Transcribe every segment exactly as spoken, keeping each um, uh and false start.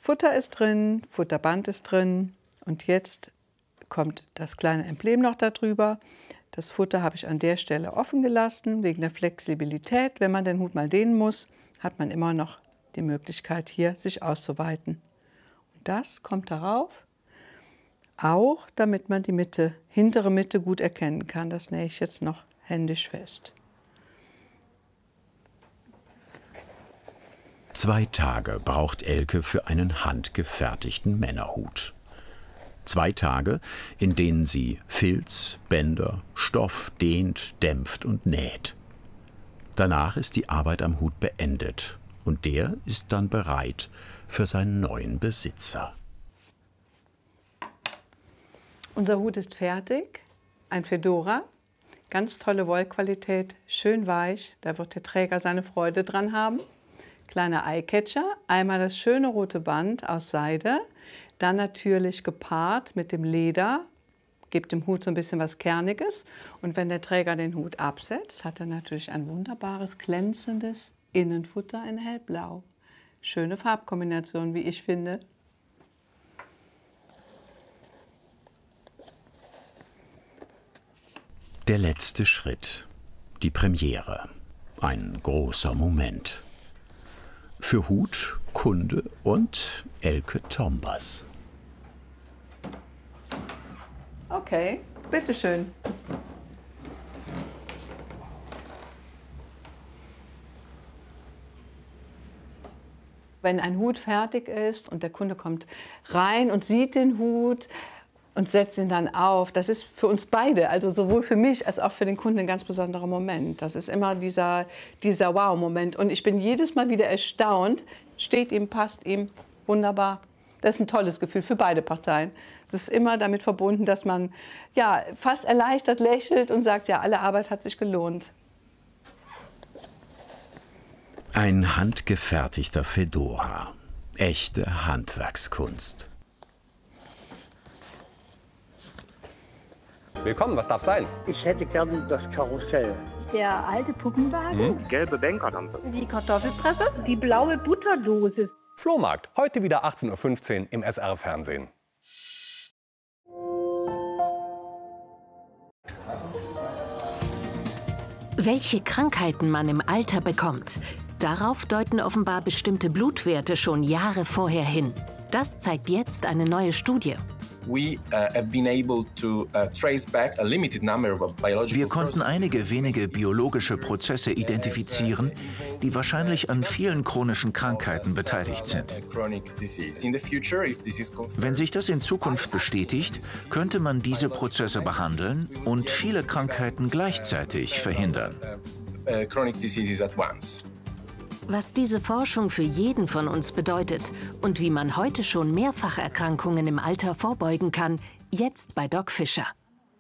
Futter ist drin, Futterband ist drin und jetzt kommt das kleine Emblem noch darüber. Das Futter habe ich an der Stelle offen gelassen, wegen der Flexibilität. Wenn man den Hut mal dehnen muss, hat man immer noch die Möglichkeit, hier sich auszuweiten. Und das kommt darauf, auch damit man die Mitte, hintere Mitte gut erkennen kann. Das nähe ich jetzt noch händisch fest. Zwei Tage braucht Elke für einen handgefertigten Männerhut. Zwei Tage, in denen sie Filz, Bänder, Stoff dehnt, dämpft und näht. Danach ist die Arbeit am Hut beendet und der ist dann bereit für seinen neuen Besitzer. Unser Hut ist fertig, ein Fedora, ganz tolle Wollqualität, schön weich, da wird der Träger seine Freude dran haben. Kleiner Eyecatcher, einmal das schöne rote Band aus Seide, dann natürlich gepaart mit dem Leder, gibt dem Hut so ein bisschen was Kerniges. Und wenn der Träger den Hut absetzt, hat er natürlich ein wunderbares, glänzendes Innenfutter in hellblau. Schöne Farbkombination, wie ich finde. Der letzte Schritt, die Premiere. Ein großer Moment. Für Hut, Kunde und Elke Tombas. Okay, bitteschön. Wenn ein Hut fertig ist und der Kunde kommt rein und sieht den Hut und setzt ihn dann auf, das ist für uns beide, also sowohl für mich als auch für den Kunden, ein ganz besonderer Moment. Das ist immer dieser, dieser Wow-Moment. Und ich bin jedes Mal wieder erstaunt, steht ihm, passt ihm, wunderbar. Das ist ein tolles Gefühl für beide Parteien. Es ist immer damit verbunden, dass man ja, fast erleichtert lächelt und sagt, ja, alle Arbeit hat sich gelohnt. Ein handgefertigter Fedora. Echte Handwerkskunst. Willkommen, was darf sein? Ich hätte gerne das Karussell. Der alte Puppenwagen. Hm? Gelbe Bankerlampe. Die Kartoffelpresse. Die blaue Butterdose. Flohmarkt, heute wieder achtzehn Uhr fünfzehn im S R-Fernsehen. Welche Krankheiten man im Alter bekommt, darauf deuten offenbar bestimmte Blutwerte schon Jahre vorher hin. Das zeigt jetzt eine neue Studie. Wir konnten einige wenige biologische Prozesse identifizieren, die wahrscheinlich an vielen chronischen Krankheiten beteiligt sind. Wenn sich das in Zukunft bestätigt, könnte man diese Prozesse behandeln und viele Krankheiten gleichzeitig verhindern. Was diese Forschung für jeden von uns bedeutet und wie man heute schon Mehrfacherkrankungen im Alter vorbeugen kann, jetzt bei Doc Fischer.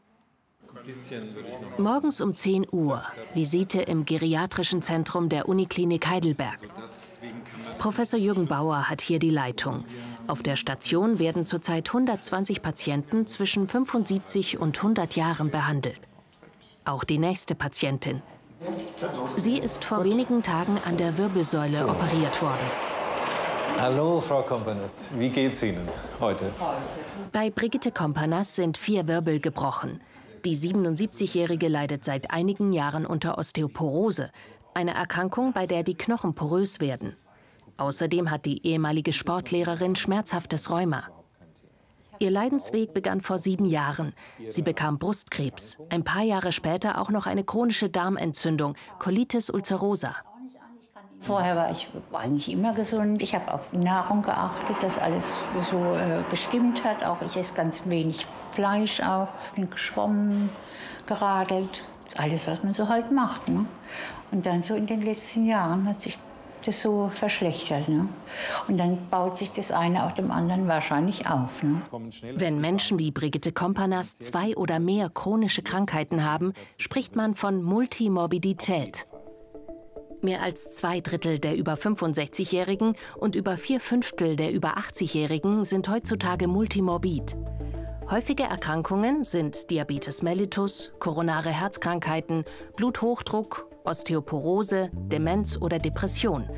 Morgens um zehn Uhr, Visite im Geriatrischen Zentrum der Uniklinik Heidelberg. Professor Jürgen Bauer hat hier die Leitung. Auf der Station werden zurzeit hundertzwanzig Patienten zwischen fünfundsiebzig und hundert Jahren behandelt. Auch die nächste Patientin. Sie ist vor wenigen Tagen an der Wirbelsäule so. operiert worden. Hallo, Frau Kompanas. Wie geht's Ihnen heute? Bei Brigitte Kompanas sind vier Wirbel gebrochen. Die siebenundsiebzigjährige leidet seit einigen Jahren unter Osteoporose, eine Erkrankung, bei der die Knochen porös werden. Außerdem hat die ehemalige Sportlehrerin schmerzhaftes Rheuma. Ihr Leidensweg begann vor sieben Jahren. Sie bekam Brustkrebs, ein paar Jahre später auch noch eine chronische Darmentzündung, Colitis ulcerosa. Vorher war ich eigentlich immer gesund. Ich habe auf Nahrung geachtet, dass alles so äh, gestimmt hat. Auch ich esse ganz wenig Fleisch auch. Bin geschwommen, geradelt, alles, was man so halt macht. Ne? Und dann so in den letzten Jahren hat sich das so verschlechtert. Ne? Und dann baut sich das eine auf dem anderen wahrscheinlich auf. Ne? Wenn Menschen wie Brigitte Kompanas zwei oder mehr chronische Krankheiten haben, spricht man von Multimorbidität. Mehr als zwei Drittel der über fünfundsechzigjährigen und über vier Fünftel der über achtzigjährigen sind heutzutage multimorbid. Häufige Erkrankungen sind Diabetes mellitus, koronare Herzkrankheiten, Bluthochdruck, Osteoporose, Demenz oder Depression.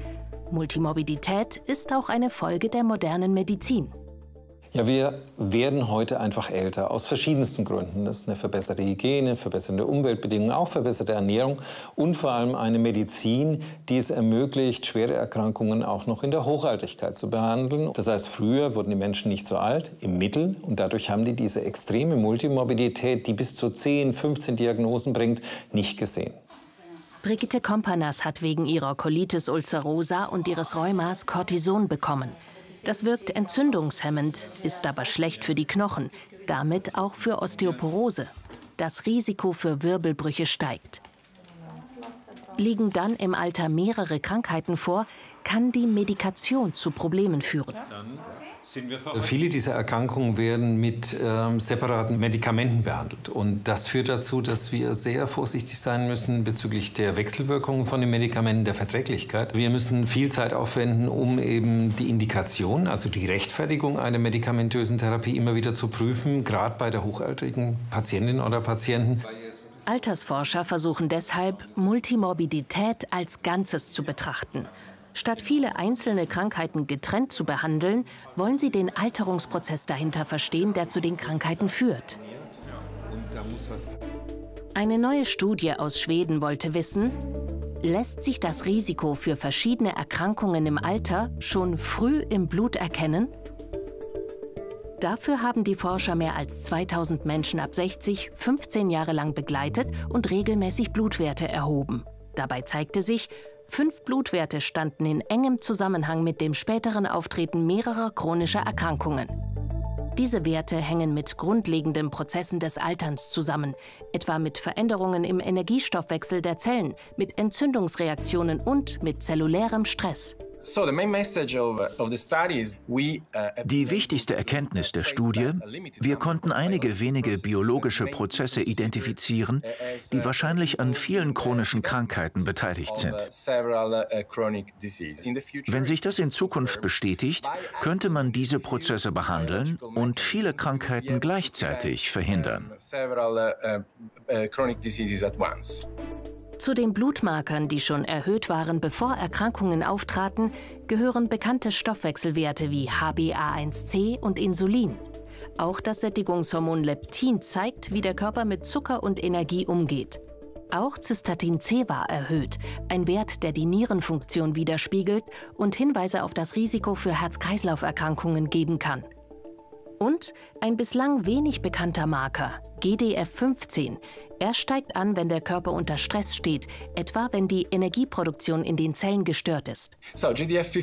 Multimorbidität ist auch eine Folge der modernen Medizin. Ja, wir werden heute einfach älter, aus verschiedensten Gründen. Das ist eine verbesserte Hygiene, verbesserte Umweltbedingungen, auch verbesserte Ernährung und vor allem eine Medizin, die es ermöglicht, schwere Erkrankungen auch noch in der Hochaltrigkeit zu behandeln. Das heißt, früher wurden die Menschen nicht so alt, im Mittel, und dadurch haben die diese extreme Multimorbidität, die bis zu zehn, fünfzehn Diagnosen bringt, nicht gesehen. Brigitte Kompanas hat wegen ihrer Colitis ulcerosa und ihres Rheumas Cortison bekommen. Das wirkt entzündungshemmend, ist aber schlecht für die Knochen, damit auch für Osteoporose. Das Risiko für Wirbelbrüche steigt. Liegen dann im Alter mehrere Krankheiten vor, kann die Medikation zu Problemen führen. Viele dieser Erkrankungen werden mit ähm, separaten Medikamenten behandelt. Und das führt dazu, dass wir sehr vorsichtig sein müssen bezüglich der Wechselwirkungen von den Medikamenten, der Verträglichkeit. Wir müssen viel Zeit aufwenden, um eben die Indikation, also die Rechtfertigung einer medikamentösen Therapie immer wieder zu prüfen, gerade bei der hochaltrigen Patientin oder Patienten. Altersforscher versuchen deshalb, Multimorbidität als Ganzes zu betrachten. Statt viele einzelne Krankheiten getrennt zu behandeln, wollen sie den Alterungsprozess dahinter verstehen, der zu den Krankheiten führt. Eine neue Studie aus Schweden wollte wissen, lässt sich das Risiko für verschiedene Erkrankungen im Alter schon früh im Blut erkennen? Dafür haben die Forscher mehr als zweitausend Menschen ab sechzig fünfzehn Jahre lang begleitet und regelmäßig Blutwerte erhoben. Dabei zeigte sich, fünf Blutwerte standen in engem Zusammenhang mit dem späteren Auftreten mehrerer chronischer Erkrankungen. Diese Werte hängen mit grundlegenden Prozessen des Alterns zusammen, etwa mit Veränderungen im Energiestoffwechsel der Zellen, mit Entzündungsreaktionen und mit zellulärem Stress. Die wichtigste Erkenntnis der Studie: Wir konnten einige wenige biologische Prozesse identifizieren, die wahrscheinlich an vielen chronischen Krankheiten beteiligt sind. Wenn sich das in Zukunft bestätigt, könnte man diese Prozesse behandeln und viele Krankheiten gleichzeitig verhindern. Zu den Blutmarkern, die schon erhöht waren, bevor Erkrankungen auftraten, gehören bekannte Stoffwechselwerte wie H b A eins C und Insulin. Auch das Sättigungshormon Leptin zeigt, wie der Körper mit Zucker und Energie umgeht. Auch Cystatin C war erhöht, ein Wert, der die Nierenfunktion widerspiegelt und Hinweise auf das Risiko für Herz-Kreislauf-Erkrankungen geben kann. Und ein bislang wenig bekannter Marker, G D F fünfzehn. Er steigt an, wenn der Körper unter Stress steht, etwa wenn die Energieproduktion in den Zellen gestört ist. G D F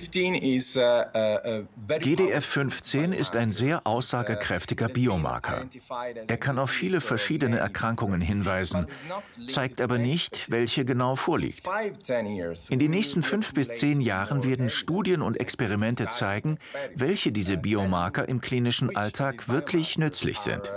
fünfzehn ist ein sehr aussagekräftiger Biomarker. Er kann auf viele verschiedene Erkrankungen hinweisen, zeigt aber nicht, welche genau vorliegt. In den nächsten fünf bis zehn Jahren werden Studien und Experimente zeigen, welche diese Biomarker im klinischen Alltag wirklich nützlich sind.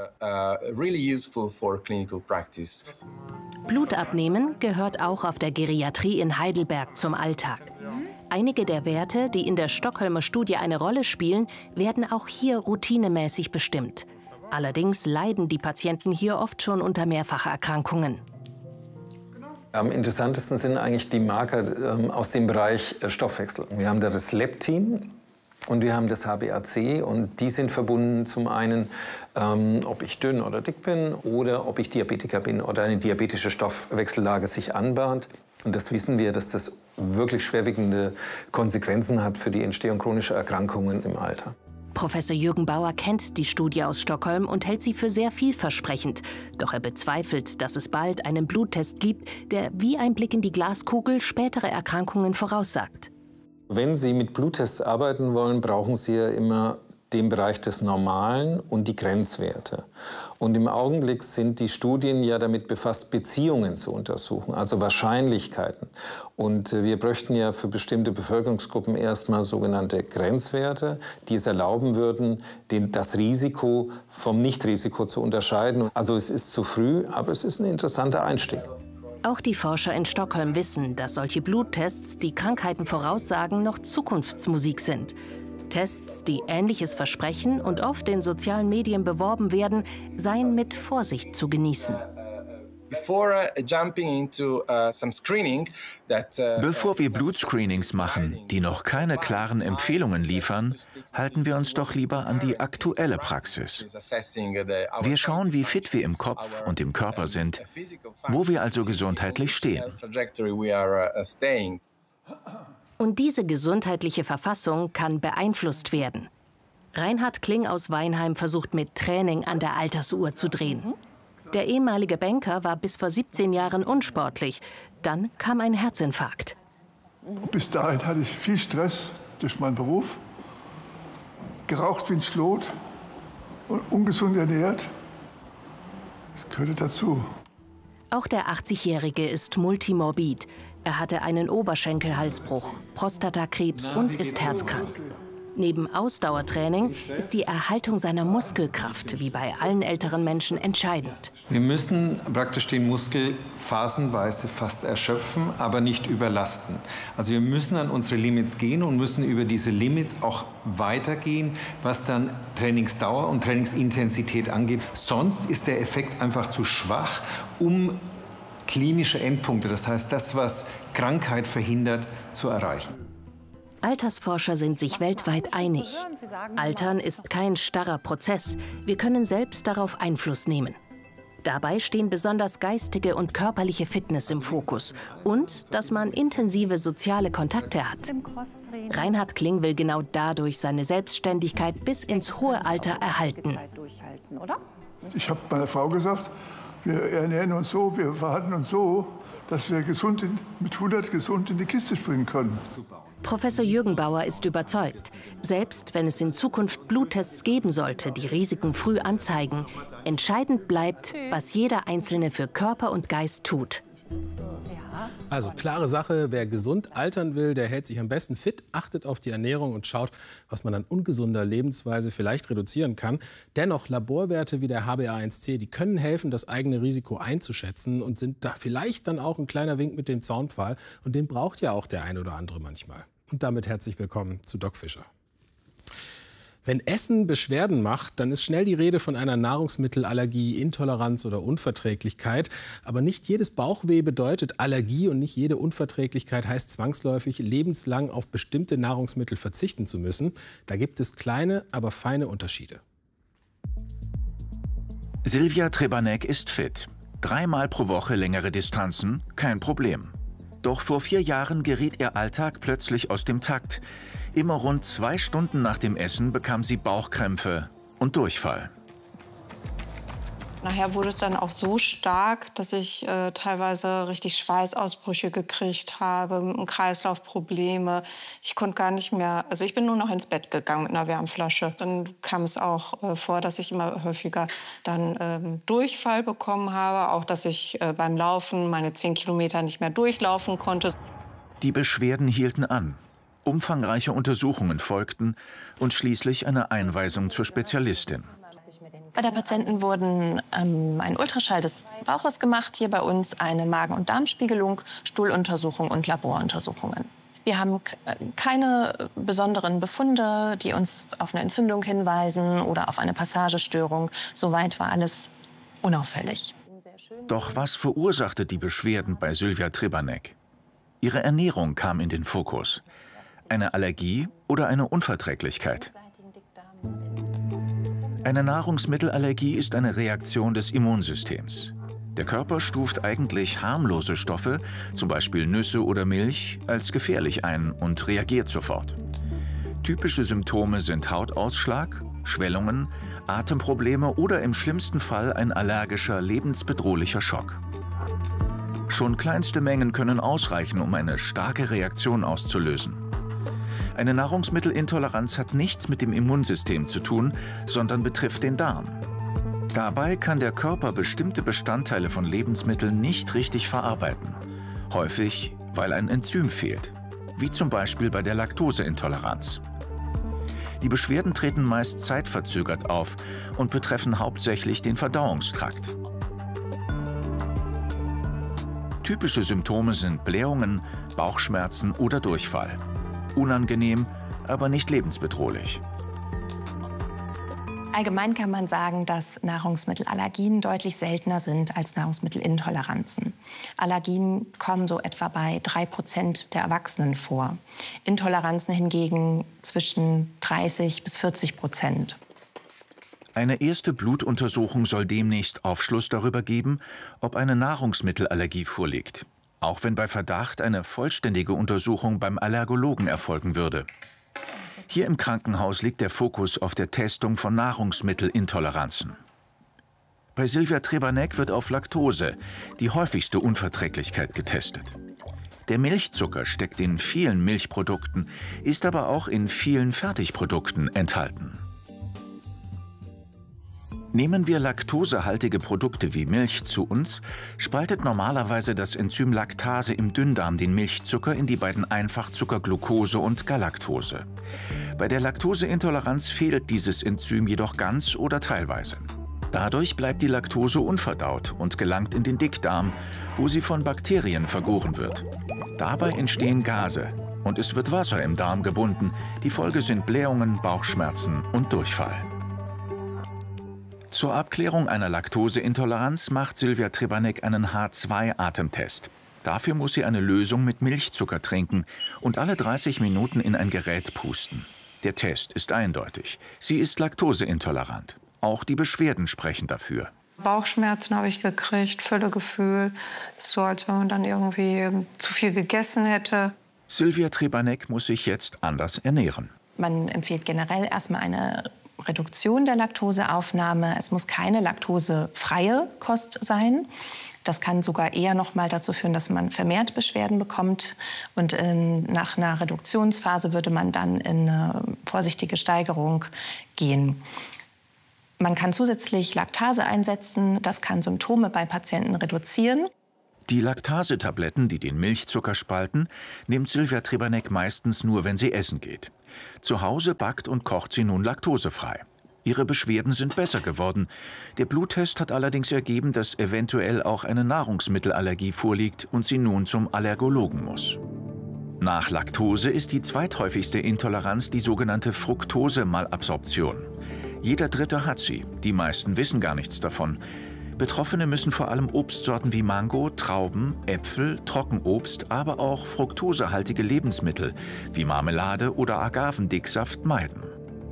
Blutabnehmen gehört auch auf der Geriatrie in Heidelberg zum Alltag. Einige der Werte, die in der Stockholmer Studie eine Rolle spielen, werden auch hier routinemäßig bestimmt. Allerdings leiden die Patienten hier oft schon unter Mehrfacherkrankungen. Am interessantesten sind eigentlich die Marker ähm, aus dem Bereich äh, Stoffwechsel. Wir haben da das Leptin und wir haben das H b A C, und die sind verbunden zum einen, ähm, ob ich dünn oder dick bin oder ob ich Diabetiker bin oder eine diabetische Stoffwechsellage sich anbahnt. Und das wissen wir, dass das wirklich schwerwiegende Konsequenzen hat für die Entstehung chronischer Erkrankungen im Alter. Professor Jürgen Bauer kennt die Studie aus Stockholm und hält sie für sehr vielversprechend. Doch er bezweifelt, dass es bald einen Bluttest gibt, der wie ein Blick in die Glaskugel spätere Erkrankungen voraussagt. Wenn Sie mit Bluttests arbeiten wollen, brauchen Sie ja immer den Bereich des Normalen und die Grenzwerte. Und im Augenblick sind die Studien ja damit befasst, Beziehungen zu untersuchen, also Wahrscheinlichkeiten. Und wir bräuchten ja für bestimmte Bevölkerungsgruppen erstmal sogenannte Grenzwerte, die es erlauben würden, den, das Risiko vom Nichtrisiko zu unterscheiden. Also es ist zu früh, aber es ist ein interessanter Einstieg. Auch die Forscher in Stockholm wissen, dass solche Bluttests, die Krankheiten voraussagen, noch Zukunftsmusik sind. Tests, die Ähnliches versprechen und oft in sozialen Medien beworben werden, seien mit Vorsicht zu genießen. Bevor wir Blutscreenings machen, die noch keine klaren Empfehlungen liefern, halten wir uns doch lieber an die aktuelle Praxis. Wir schauen, wie fit wir im Kopf und im Körper sind, wo wir also gesundheitlich stehen. Und diese gesundheitliche Verfassung kann beeinflusst werden. Reinhard Kling aus Weinheim versucht mit Training an der Altersuhr zu drehen. Der ehemalige Banker war bis vor siebzehn Jahren unsportlich. Dann kam ein Herzinfarkt. Bis dahin hatte ich viel Stress durch meinen Beruf, geraucht wie ein Schlot und ungesund ernährt. Das gehörte dazu. Auch der achtzigjährige ist multimorbid. Er hatte einen Oberschenkelhalsbruch, Prostatakrebs und ist herzkrank. Neben Ausdauertraining ist die Erhaltung seiner Muskelkraft, wie bei allen älteren Menschen, entscheidend. Wir müssen praktisch den Muskel phasenweise fast erschöpfen, aber nicht überlasten. Also wir müssen an unsere Limits gehen und müssen über diese Limits auch weitergehen, was dann Trainingsdauer und Trainingsintensität angeht. Sonst ist der Effekt einfach zu schwach, um klinische Endpunkte, das heißt das, was Krankheit verhindert, zu erreichen. Altersforscher sind sich weltweit einig. Altern ist kein starrer Prozess. Wir können selbst darauf Einfluss nehmen. Dabei stehen besonders geistige und körperliche Fitness im Fokus und dass man intensive soziale Kontakte hat. Reinhard Kling will genau dadurch seine Selbstständigkeit bis ins hohe Alter erhalten. Ich habe meiner Frau gesagt, wir ernähren uns so, wir verhalten uns so, dass wir gesund in, mit hundert gesund in die Kiste springen können. Professor Jürgen Bauer ist überzeugt, selbst wenn es in Zukunft Bluttests geben sollte, die Risiken früh anzeigen, entscheidend bleibt, was jeder Einzelne für Körper und Geist tut. Also klare Sache, wer gesund altern will, der hält sich am besten fit, achtet auf die Ernährung und schaut, was man an ungesunder Lebensweise vielleicht reduzieren kann. Dennoch, Laborwerte wie der H b A eins C, die können helfen, das eigene Risiko einzuschätzen und sind da vielleicht dann auch ein kleiner Wink mit dem Zaunpfahl. Und den braucht ja auch der ein oder andere manchmal. Und damit herzlich willkommen zu Doc Fischer. Wenn Essen Beschwerden macht, dann ist schnell die Rede von einer Nahrungsmittelallergie, Intoleranz oder Unverträglichkeit. Aber nicht jedes Bauchweh bedeutet Allergie und nicht jede Unverträglichkeit heißt zwangsläufig, lebenslang auf bestimmte Nahrungsmittel verzichten zu müssen. Da gibt es kleine, aber feine Unterschiede. Silvia Trebanek ist fit. Dreimal pro Woche längere Distanzen, kein Problem. Doch vor vier Jahren geriet ihr Alltag plötzlich aus dem Takt. Immer rund zwei Stunden nach dem Essen bekam sie Bauchkrämpfe und Durchfall. Nachher wurde es dann auch so stark, dass ich äh, teilweise richtig Schweißausbrüche gekriegt habe, Kreislaufprobleme. Ich konnte gar nicht mehr, also ich bin nur noch ins Bett gegangen mit einer Wärmflasche. Dann kam es auch äh, vor, dass ich immer häufiger dann ähm, Durchfall bekommen habe, auch dass ich äh, beim Laufen meine zehn Kilometer nicht mehr durchlaufen konnte. Die Beschwerden hielten an. Umfangreiche Untersuchungen folgten und schließlich eine Einweisung zur Spezialistin. Bei der Patienten wurden ähm, ein Ultraschall des Bauches gemacht, hier bei uns eine Magen- und Darmspiegelung, Stuhluntersuchung und Laboruntersuchungen. Wir haben keine besonderen Befunde, die uns auf eine Entzündung hinweisen oder auf eine Passagestörung. Soweit war alles unauffällig. Doch was verursachte die Beschwerden bei Silvia Trebanek? Ihre Ernährung kam in den Fokus. Eine Allergie oder eine Unverträglichkeit? Eine Nahrungsmittelallergie ist eine Reaktion des Immunsystems. Der Körper stuft eigentlich harmlose Stoffe, zum Beispiel Nüsse oder Milch, als gefährlich ein und reagiert sofort. Typische Symptome sind Hautausschlag, Schwellungen, Atemprobleme oder im schlimmsten Fall ein allergischer, lebensbedrohlicher Schock. Schon kleinste Mengen können ausreichen, um eine starke Reaktion auszulösen. Eine Nahrungsmittelintoleranz hat nichts mit dem Immunsystem zu tun, sondern betrifft den Darm. Dabei kann der Körper bestimmte Bestandteile von Lebensmitteln nicht richtig verarbeiten. Häufig, weil ein Enzym fehlt, wie zum Beispiel bei der Laktoseintoleranz. Die Beschwerden treten meist zeitverzögert auf und betreffen hauptsächlich den Verdauungstrakt. Typische Symptome sind Blähungen, Bauchschmerzen oder Durchfall. Unangenehm, aber nicht lebensbedrohlich. Allgemein kann man sagen, dass Nahrungsmittelallergien deutlich seltener sind als Nahrungsmittelintoleranzen. Allergien kommen so etwa bei drei Prozent der Erwachsenen vor. Intoleranzen hingegen zwischen dreißig bis vierzig Prozent. Eine erste Blutuntersuchung soll demnächst Aufschluss darüber geben, ob eine Nahrungsmittelallergie vorliegt. Auch wenn bei Verdacht eine vollständige Untersuchung beim Allergologen erfolgen würde. Hier im Krankenhaus liegt der Fokus auf der Testung von Nahrungsmittelintoleranzen. Bei Silvia Trebanek wird auf Laktose, die häufigste Unverträglichkeit, getestet. Der Milchzucker steckt in vielen Milchprodukten, ist aber auch in vielen Fertigprodukten enthalten. Nehmen wir laktosehaltige Produkte wie Milch zu uns, spaltet normalerweise das Enzym Laktase im Dünndarm den Milchzucker in die beiden Einfachzucker Glucose und Galaktose. Bei der Laktoseintoleranz fehlt dieses Enzym jedoch ganz oder teilweise. Dadurch bleibt die Laktose unverdaut und gelangt in den Dickdarm, wo sie von Bakterien vergoren wird. Dabei entstehen Gase und es wird Wasser im Darm gebunden. Die Folge sind Blähungen, Bauchschmerzen und Durchfall. Zur Abklärung einer Laktoseintoleranz macht Silvia Trebanek einen H zwei Atemtest. Dafür muss sie eine Lösung mit Milchzucker trinken und alle dreißig Minuten in ein Gerät pusten. Der Test ist eindeutig. Sie ist laktoseintolerant. Auch die Beschwerden sprechen dafür. Bauchschmerzen habe ich gekriegt, Völlegefühl. So, als wenn man dann irgendwie zu viel gegessen hätte. Silvia Trebanek muss sich jetzt anders ernähren. Man empfiehlt generell erstmal eine Reduktion der Laktoseaufnahme. Es muss keine laktosefreie Kost sein. Das kann sogar eher noch mal dazu führen, dass man vermehrt Beschwerden bekommt. Und in, nach einer Reduktionsphase würde man dann in eine vorsichtige Steigerung gehen. Man kann zusätzlich Laktase einsetzen. Das kann Symptome bei Patienten reduzieren. Die Laktasetabletten, die den Milchzucker spalten, nimmt Silvia Trebanek meistens nur, wenn sie essen geht. Zu Hause backt und kocht sie nun laktosefrei. Ihre Beschwerden sind besser geworden. Der Bluttest hat allerdings ergeben, dass eventuell auch eine Nahrungsmittelallergie vorliegt und sie nun zum Allergologen muss. Nach Laktose ist die zweithäufigste Intoleranz die sogenannte Fructose-Malabsorption. Jeder Dritte hat sie, die meisten wissen gar nichts davon. Betroffene müssen vor allem Obstsorten wie Mango, Trauben, Äpfel, Trockenobst, aber auch fruktosehaltige Lebensmittel wie Marmelade oder Agavendicksaft meiden.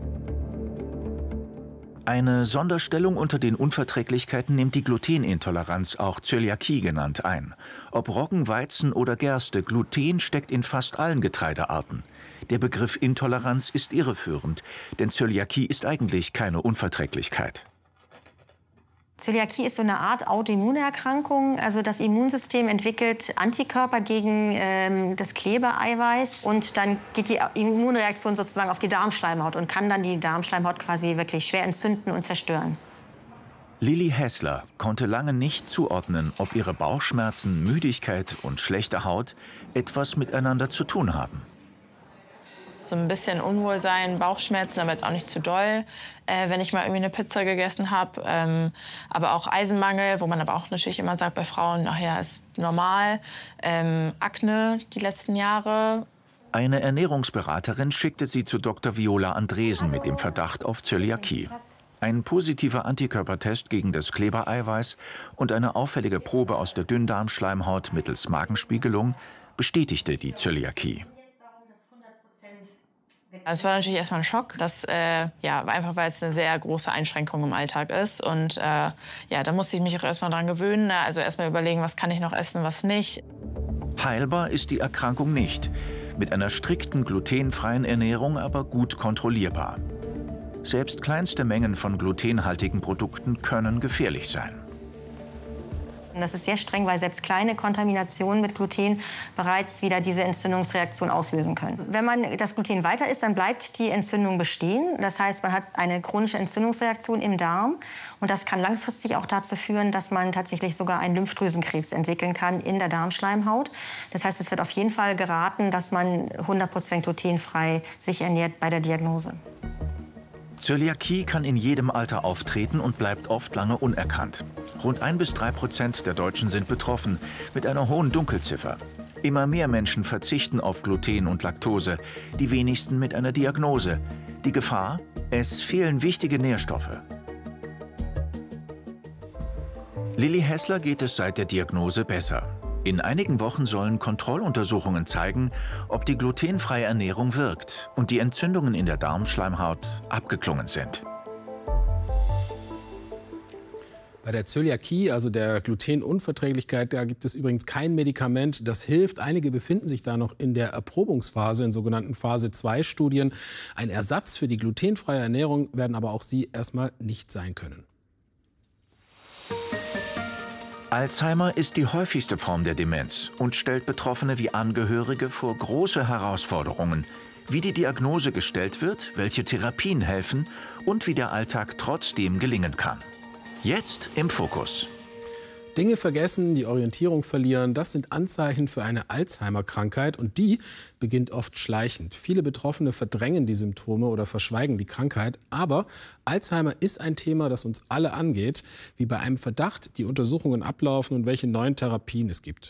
Eine Sonderstellung unter den Unverträglichkeiten nimmt die Glutenintoleranz, auch Zöliakie genannt, ein. Ob Roggen, Weizen oder Gerste, Gluten steckt in fast allen Getreidearten. Der Begriff Intoleranz ist irreführend, denn Zöliakie ist eigentlich keine Unverträglichkeit. Zöliakie ist so eine Art Autoimmunerkrankung. Also das Immunsystem entwickelt Antikörper gegen ähm, das Klebeeiweiß und dann geht die Immunreaktion sozusagen auf die Darmschleimhaut und kann dann die Darmschleimhaut quasi wirklich schwer entzünden und zerstören. Lilly Hessler konnte lange nicht zuordnen, ob ihre Bauchschmerzen, Müdigkeit und schlechte Haut etwas miteinander zu tun haben. So ein bisschen Unwohlsein, Bauchschmerzen, aber jetzt auch nicht zu doll, äh, wenn ich mal irgendwie eine Pizza gegessen habe. Ähm, aber auch Eisenmangel, wo man aber auch natürlich immer sagt bei Frauen, ach ja, ist normal. Ähm, Akne die letzten Jahre. Eine Ernährungsberaterin schickte sie zu Doktor Viola Andresen mit dem Verdacht auf Zöliakie. Ein positiver Antikörpertest gegen das Klebereiweiß und eine auffällige Probe aus der Dünndarmschleimhaut mittels Magenspiegelung bestätigte die Zöliakie. Es war natürlich erstmal ein Schock, dass, äh, ja, einfach weil es eine sehr große Einschränkung im Alltag ist. Und äh, ja, da musste ich mich auch erstmal dran gewöhnen. Also erstmal überlegen, was kann ich noch essen, was nicht. Heilbar ist die Erkrankung nicht. Mit einer strikten glutenfreien Ernährung aber gut kontrollierbar. Selbst kleinste Mengen von glutenhaltigen Produkten können gefährlich sein. Das ist sehr streng, weil selbst kleine Kontaminationen mit Gluten bereits wieder diese Entzündungsreaktion auslösen können. Wenn man das Gluten weiter isst, dann bleibt die Entzündung bestehen. Das heißt, man hat eine chronische Entzündungsreaktion im Darm. Und das kann langfristig auch dazu führen, dass man tatsächlich sogar einen Lymphdrüsenkrebs entwickeln kann in der Darmschleimhaut. Das heißt, es wird auf jeden Fall geraten, dass man hundert Prozent glutenfrei sich ernährt bei der Diagnose. Zöliakie kann in jedem Alter auftreten und bleibt oft lange unerkannt. Rund ein bis drei Prozent der Deutschen sind betroffen, mit einer hohen Dunkelziffer. Immer mehr Menschen verzichten auf Gluten und Laktose, die wenigsten mit einer Diagnose. Die Gefahr? Es fehlen wichtige Nährstoffe. Lilly Hessler geht es seit der Diagnose besser. In einigen Wochen sollen Kontrolluntersuchungen zeigen, ob die glutenfreie Ernährung wirkt und die Entzündungen in der Darmschleimhaut abgeklungen sind. Bei der Zöliakie, also der Glutenunverträglichkeit, da gibt es übrigens kein Medikament, das hilft. Einige befinden sich da noch in der Erprobungsphase, in sogenannten Phase zwei Studien. Ein Ersatz für die glutenfreie Ernährung werden aber auch sie erstmal nicht sein können. Alzheimer ist die häufigste Form der Demenz und stellt Betroffene wie Angehörige vor große Herausforderungen, wie die Diagnose gestellt wird, welche Therapien helfen und wie der Alltag trotzdem gelingen kann. Jetzt im Fokus. Dinge vergessen, die Orientierung verlieren, das sind Anzeichen für eine Alzheimer-Krankheit und die beginnt oft schleichend. Viele Betroffene verdrängen die Symptome oder verschweigen die Krankheit, aber Alzheimer ist ein Thema, das uns alle angeht, wie bei einem Verdacht die Untersuchungen ablaufen und welche neuen Therapien es gibt.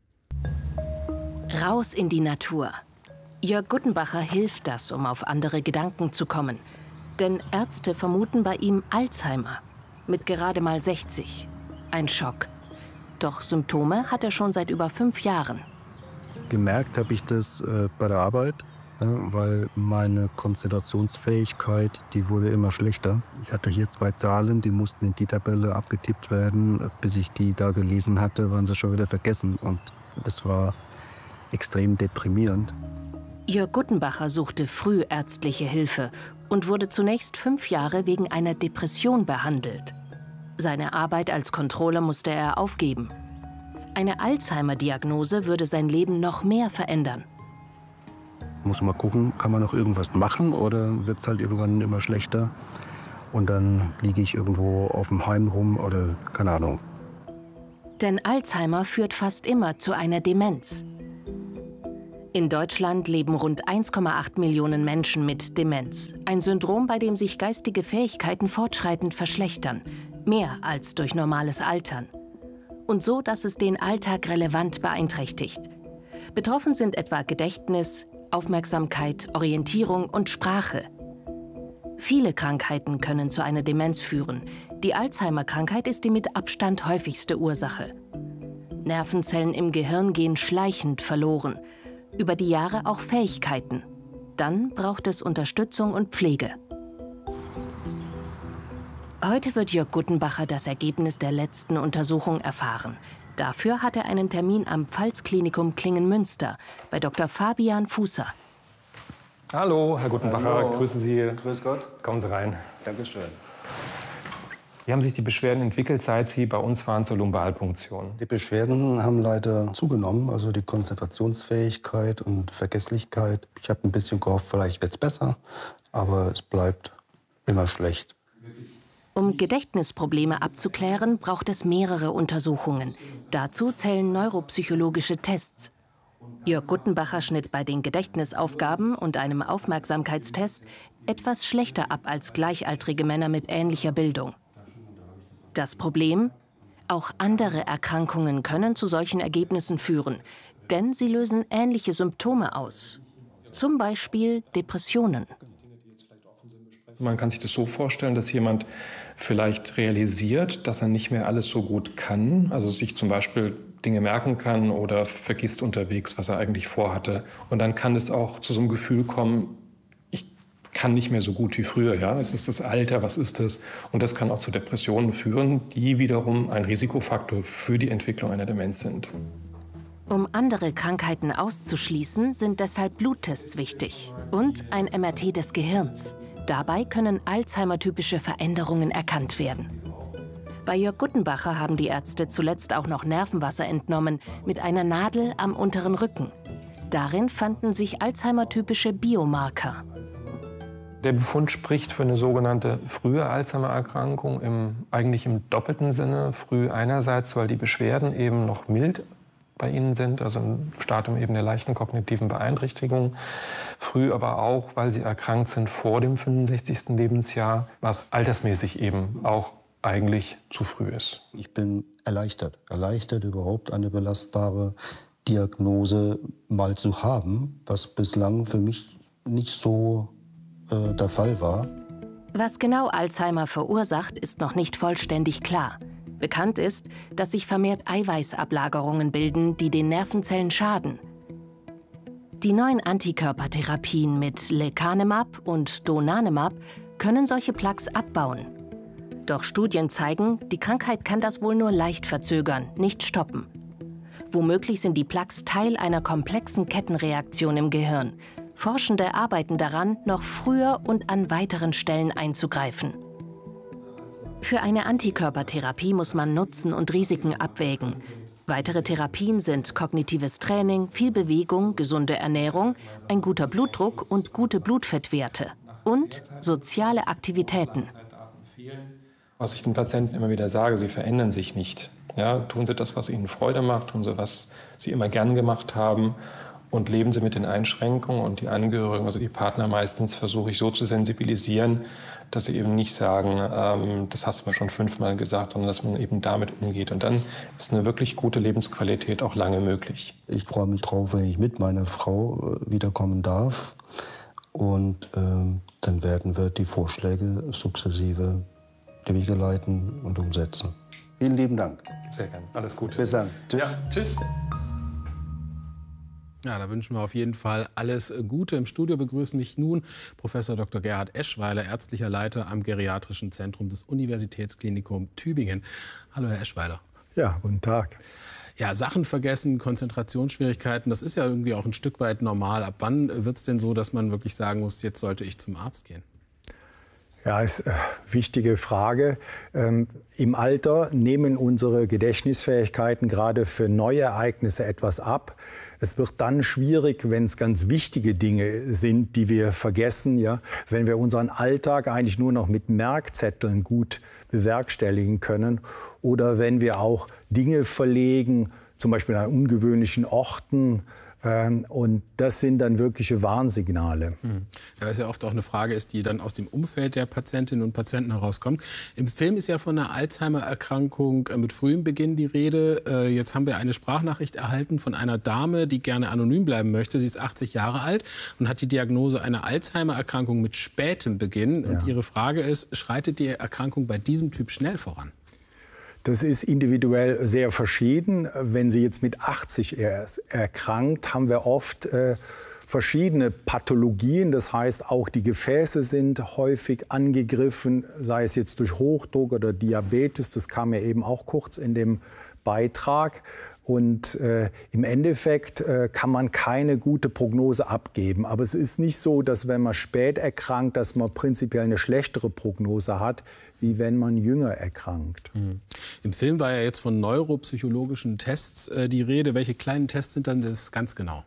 Raus in die Natur. Jörg Guttenbacher hilft das, um auf andere Gedanken zu kommen. Denn Ärzte vermuten bei ihm Alzheimer. Mit gerade mal sechzig. Ein Schock. Doch Symptome hat er schon seit über fünf Jahren. Gemerkt habe ich das äh, bei der Arbeit, äh, weil meine Konzentrationsfähigkeit, die wurde immer schlechter. Ich hatte hier zwei Zahlen, die mussten in die Tabelle abgetippt werden. Bis ich die da gelesen hatte, waren sie schon wieder vergessen. Und das war extrem deprimierend. Jörg Guttenbacher suchte früh ärztliche Hilfe und wurde zunächst fünf Jahre wegen einer Depression behandelt. Seine Arbeit als Controller musste er aufgeben. Eine Alzheimer-Diagnose würde sein Leben noch mehr verändern. Muss man gucken, kann man noch irgendwas machen oder wird es halt irgendwann immer schlechter? Und dann liege ich irgendwo auf dem Heim rum oder keine Ahnung. Denn Alzheimer führt fast immer zu einer Demenz. In Deutschland leben rund eins Komma acht Millionen Menschen mit Demenz. Ein Syndrom, bei dem sich geistige Fähigkeiten fortschreitend verschlechtern. Mehr als durch normales Altern. Und so, dass es den Alltag relevant beeinträchtigt. Betroffen sind etwa Gedächtnis, Aufmerksamkeit, Orientierung und Sprache. Viele Krankheiten können zu einer Demenz führen. Die Alzheimer-Krankheit ist die mit Abstand häufigste Ursache. Nervenzellen im Gehirn gehen schleichend verloren. Über die Jahre auch Fähigkeiten. Dann braucht es Unterstützung und Pflege. Heute wird Jörg Guttenbacher das Ergebnis der letzten Untersuchung erfahren. Dafür hat er einen Termin am Pfalzklinikum Klingen-Münster bei Doktor Fabian Fußer. Hallo, Herr Guttenbacher, Hallo. grüßen Sie. Grüß Gott. Kommen Sie rein. Dankeschön. Wie haben sich die Beschwerden entwickelt, seit Sie bei uns waren zur Lumbalpunktion? Die Beschwerden haben leider zugenommen, also die Konzentrationsfähigkeit und Vergesslichkeit. Ich habe ein bisschen gehofft, vielleicht wird es besser, aber es bleibt immer schlecht. Um Gedächtnisprobleme abzuklären, braucht es mehrere Untersuchungen. Dazu zählen neuropsychologische Tests. Jörg Guttenbacher schnitt bei den Gedächtnisaufgaben und einem Aufmerksamkeitstest etwas schlechter ab als gleichaltrige Männer mit ähnlicher Bildung. Das Problem? Auch andere Erkrankungen können zu solchen Ergebnissen führen, denn sie lösen ähnliche Symptome aus. Zum Beispiel Depressionen. Man kann sich das so vorstellen, dass jemand vielleicht realisiert, dass er nicht mehr alles so gut kann, also sich zum Beispiel Dinge merken kann oder vergisst unterwegs, was er eigentlich vorhatte. Und dann kann es auch zu so einem Gefühl kommen, ich kann nicht mehr so gut wie früher. Ja? Es ist das Alter, was ist das? Und das kann auch zu Depressionen führen, die wiederum ein Risikofaktor für die Entwicklung einer Demenz sind. Um andere Krankheiten auszuschließen, sind deshalb Bluttests wichtig und ein M R T des Gehirns. Dabei können Alzheimer-typische Veränderungen erkannt werden. Bei Jörg Guttenbacher haben die Ärzte zuletzt auch noch Nervenwasser entnommen mit einer Nadel am unteren Rücken. Darin fanden sich Alzheimer-typische Biomarker. Der Befund spricht für eine sogenannte frühe Alzheimer-Erkrankung, im, eigentlich im doppelten Sinne. Früh einerseits, weil die Beschwerden eben noch mild bei Ihnen sind, also im Stadium eben der leichten kognitiven Beeinträchtigung. Früh aber auch, weil Sie erkrankt sind vor dem fünfundsechzigsten Lebensjahr, was altersmäßig eben auch eigentlich zu früh ist. Ich bin erleichtert, erleichtert überhaupt eine belastbare Diagnose mal zu haben, was bislang für mich nicht so äh, der Fall war. Was genau Alzheimer verursacht, ist noch nicht vollständig klar. Bekannt ist, dass sich vermehrt Eiweißablagerungen bilden, die den Nervenzellen schaden. Die neuen Antikörpertherapien mit Lecanemab und Donanemab können solche Plaques abbauen. Doch Studien zeigen, die Krankheit kann das wohl nur leicht verzögern, nicht stoppen. Womöglich sind die Plaques Teil einer komplexen Kettenreaktion im Gehirn. Forschende arbeiten daran, noch früher und an weiteren Stellen einzugreifen. Für eine Antikörpertherapie muss man Nutzen und Risiken abwägen. Weitere Therapien sind kognitives Training, viel Bewegung, gesunde Ernährung, ein guter Blutdruck und gute Blutfettwerte und soziale Aktivitäten. Was ich den Patienten immer wieder sage, sie verändern sich nicht. Ja, tun sie das, was ihnen Freude macht, tun sie, was sie immer gern gemacht haben und leben sie mit den Einschränkungen. Und die Angehörigen, also die Partner meistens, versuche ich so zu sensibilisieren, dass sie eben nicht sagen, ähm, das hast du mir schon fünfmal gesagt, sondern dass man eben damit umgeht. Und dann ist eine wirklich gute Lebensqualität auch lange möglich. Ich freue mich drauf, wenn ich mit meiner Frau äh, wiederkommen darf. Und äh, dann werden wir die Vorschläge sukzessive die Wege leiten und umsetzen. Vielen lieben Dank. Sehr gerne. Alles Gute. Bis dann. Tschüss. Ja, tschüss. Ja, da wünschen wir auf jeden Fall alles Gute. Im Studio begrüßen mich nun Professor Doktor Gerhard Eschweiler, ärztlicher Leiter am Geriatrischen Zentrum des Universitätsklinikums Tübingen. Hallo, Herr Eschweiler. Ja, guten Tag. Ja, Sachen vergessen, Konzentrationsschwierigkeiten, das ist ja irgendwie auch ein Stück weit normal. Ab wann wird es denn so, dass man wirklich sagen muss, jetzt sollte ich zum Arzt gehen? Ja, ist eine wichtige Frage. Ähm, Im Alter nehmen unsere Gedächtnisfähigkeiten gerade für neue Ereignisse etwas ab. Es wird dann schwierig, wenn es ganz wichtige Dinge sind, die wir vergessen. Ja? Wenn wir unseren Alltag eigentlich nur noch mit Merkzetteln gut bewerkstelligen können oder wenn wir auch Dinge verlegen, zum Beispiel an ungewöhnlichen Orten. Und das sind dann wirkliche Warnsignale. Hm. Ja, was ja oft auch eine Frage ist, die dann aus dem Umfeld der Patientinnen und Patienten herauskommt. Im Film ist ja von einer Alzheimer-Erkrankung mit frühem Beginn die Rede. Jetzt haben wir eine Sprachnachricht erhalten von einer Dame, die gerne anonym bleiben möchte. Sie ist achtzig Jahre alt und hat die Diagnose einer Alzheimer-Erkrankung mit spätem Beginn. Und ja. Ihre Frage ist, schreitet die Erkrankung bei diesem Typ schnell voran? Das ist individuell sehr verschieden. Wenn sie jetzt mit achtzig erkrankt, haben wir oft äh, verschiedene Pathologien. Das heißt, auch die Gefäße sind häufig angegriffen, sei es jetzt durch Hochdruck oder Diabetes. Das kam ja eben auch kurz in dem Beitrag. Und äh, im Endeffekt äh, kann man keine gute Prognose abgeben. Aber es ist nicht so, dass wenn man spät erkrankt, dass man prinzipiell eine schlechtere Prognose hat, wie wenn man jünger erkrankt. Mhm. Im Film war ja jetzt von neuropsychologischen Tests äh, die Rede. Welche kleinen Tests sind dann das ganz genau?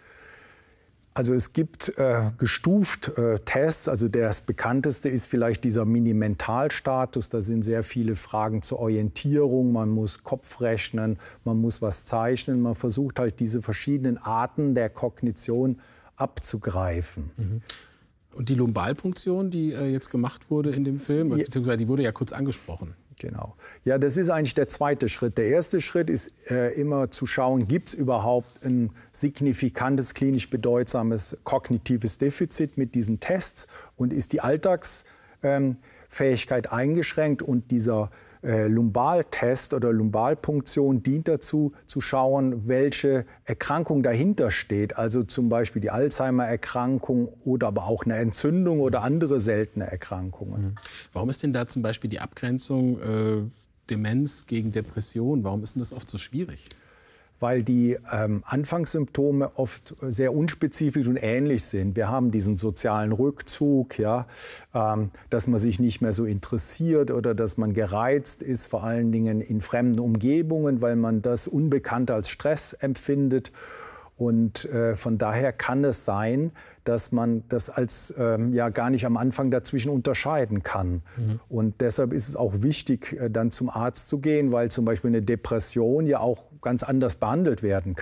Also es gibt äh, gestuft äh, Tests. Also das bekannteste ist vielleicht dieser Mini-Mental-Status. Da sind sehr viele Fragen zur Orientierung. Man muss Kopf rechnen, man muss was zeichnen. Man versucht halt diese verschiedenen Arten der Kognition abzugreifen. Mhm. Und die Lumbalpunktion, die äh, jetzt gemacht wurde in dem Film, beziehungsweise die wurde ja kurz angesprochen. Genau. Ja, das ist eigentlich der zweite Schritt. Der erste Schritt ist äh, immer zu schauen, gibt es überhaupt ein signifikantes, klinisch bedeutsames kognitives Defizit mit diesen Tests und ist die Alltagsfähigkeit ähm, eingeschränkt und dieser äh, Lumbaltest oder Lumbalpunktion dient dazu, zu schauen, welche Erkrankung dahinter steht. Also zum Beispiel die Alzheimer-Erkrankung oder aber auch eine Entzündung oder andere seltene Erkrankungen. Mhm. Warum ist denn da zum Beispiel die Abgrenzung äh, Demenz gegen Depression? Warum ist denn das oft so schwierig? Weil die ähm, Anfangssymptome oft sehr unspezifisch und ähnlich sind. Wir haben diesen sozialen Rückzug, ja, ähm, dass man sich nicht mehr so interessiert oder dass man gereizt ist, vor allen Dingen in fremden Umgebungen, weil man das Unbekannte als Stress empfindet. Und äh, von daher kann es sein, dass man das als ähm, ja gar nicht am Anfang dazwischen unterscheiden kann. Mhm. Und deshalb ist es auch wichtig, äh, dann zum Arzt zu gehen, weil zum Beispiel eine Depression ja auch ganz anders behandelt werden kann.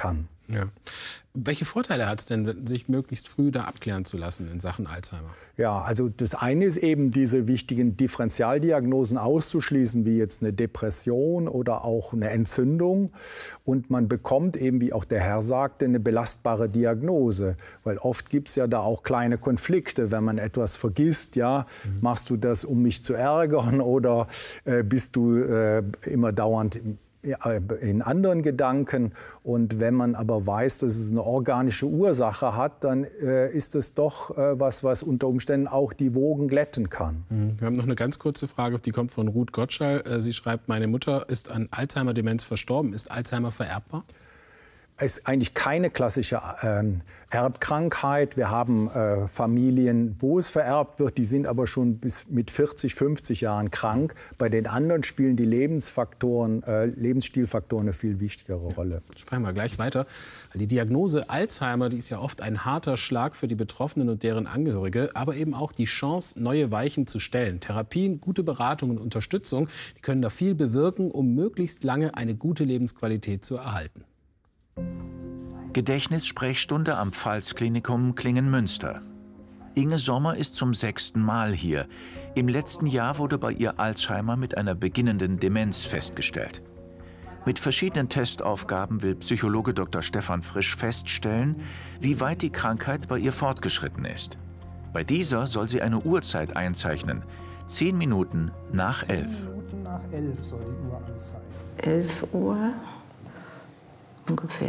Ja. Welche Vorteile hat es denn, sich möglichst früh da abklären zu lassen in Sachen Alzheimer? Ja, also das eine ist eben, diese wichtigen Differentialdiagnosen auszuschließen, wie jetzt eine Depression oder auch eine Entzündung. Und man bekommt eben, wie auch der Herr sagte, eine belastbare Diagnose. Weil oft gibt es ja da auch kleine Konflikte, wenn man etwas vergisst. Ja, mhm. Machst du das, um mich zu ärgern, oder äh, bist du äh, immer dauernd in anderen Gedanken? Und wenn man aber weiß, dass es eine organische Ursache hat, dann äh, ist es doch äh, was, was unter Umständen auch die Wogen glätten kann. Wir haben noch eine ganz kurze Frage, die kommt von Ruth Gottschall. Sie schreibt, meine Mutter ist an Alzheimer-Demenz verstorben. Ist Alzheimer vererbbar? Es ist eigentlich keine klassische ähm, Erbkrankheit. Wir haben äh, Familien, wo es vererbt wird, die sind aber schon bis mit vierzig, fünfzig Jahren krank. Bei den anderen spielen die Lebensfaktoren, äh, Lebensstilfaktoren eine viel wichtigere Rolle. Sprechen wir gleich weiter. Die Diagnose Alzheimer, die ist ja oft ein harter Schlag für die Betroffenen und deren Angehörige, aber eben auch die Chance, neue Weichen zu stellen. Therapien, gute Beratung und Unterstützung, die können da viel bewirken, um möglichst lange eine gute Lebensqualität zu erhalten. Gedächtnissprechstunde am Pfalz-Klinikum Klingen-Münster. Inge Sommer ist zum sechsten Mal hier. Im letzten Jahr wurde bei ihr Alzheimer mit einer beginnenden Demenz festgestellt. Mit verschiedenen Testaufgaben will Psychologe Doktor Stefan Frisch feststellen, wie weit die Krankheit bei ihr fortgeschritten ist. Bei dieser soll sie eine Uhrzeit einzeichnen. Zehn Minuten nach elf. Zehn Minuten nach elf soll die Uhr anzeigen. elf Uhr ungefähr.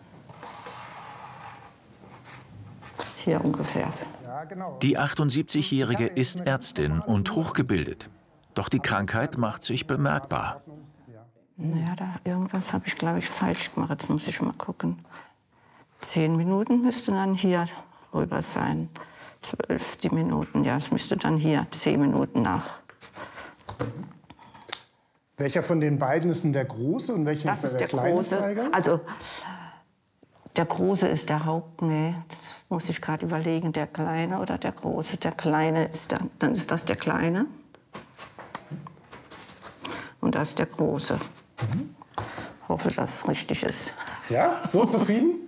Hier ungefähr. Die achtundsiebzigjährige ist Ärztin und hochgebildet. Doch die Krankheit macht sich bemerkbar. Naja, da irgendwas habe ich, glaube ich, falsch gemacht. Jetzt muss ich mal gucken. Zehn Minuten müsste dann hier rüber sein. Zwölf die Minuten, ja, es müsste dann hier zehn Minuten nach. Welcher von den beiden ist denn der Große und welcher das ist der, der kleine Große. Zeiger? Also der Große ist der Haupt, nee, das muss ich gerade überlegen, der Kleine oder der Große. Der Kleine ist dann, dann ist das der Kleine. Und das ist der Große. Mhm. Hoffe, dass es richtig ist. Ja, so zufrieden?